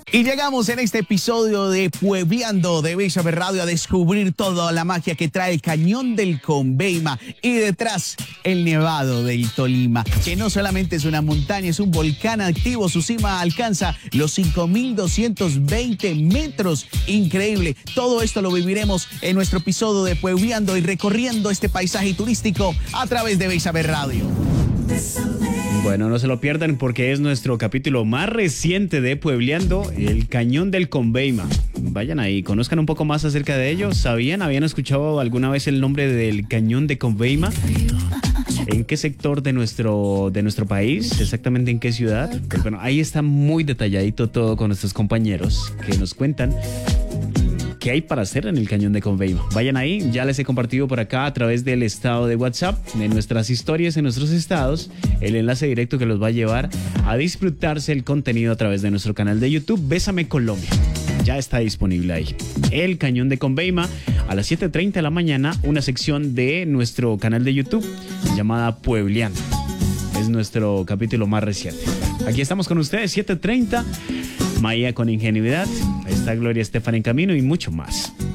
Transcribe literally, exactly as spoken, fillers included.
Y llegamos en este episodio de Puebleando de Bella Radio a descubrir toda la magia que trae el Cañón del Conveima y detrás el Nevado del Tolima, que no solamente es una montaña, es un volcán activo. Su cima alcanza los cinco mil doscientos veinte metros. Increíble. Todo esto lo viviremos en nuestro episodio de Puebleando y recorriendo este paisaje turístico a través de Bella Radio. Bueno, no se lo pierdan porque es nuestro capítulo más reciente de Puebleando, el Cañón del Conveima. Vayan ahí, conozcan un poco más acerca de ello. ¿Sabían? ¿Habían escuchado alguna vez el nombre del Cañón de Conveima? ¿En qué sector de nuestro, de nuestro país? ¿Exactamente en qué ciudad? Pues bueno, ahí está muy detalladito todo con nuestros compañeros que nos cuentan qué hay para hacer en el Cañón de Conveima. Vayan ahí, ya les he compartido por acá a través del estado de WhatsApp, de nuestras historias en nuestros estados, el enlace directo que los va a llevar a disfrutarse el contenido a través de nuestro canal de YouTube, Bésame Colombia. Ya está disponible ahí. El Cañón de Conveima, a las siete treinta de la mañana, una sección de nuestro canal de YouTube llamada Puebleando. Es nuestro capítulo más reciente. Aquí estamos con ustedes, siete treinta. Maía con ingenuidad, está Gloria Estefan en camino y mucho más.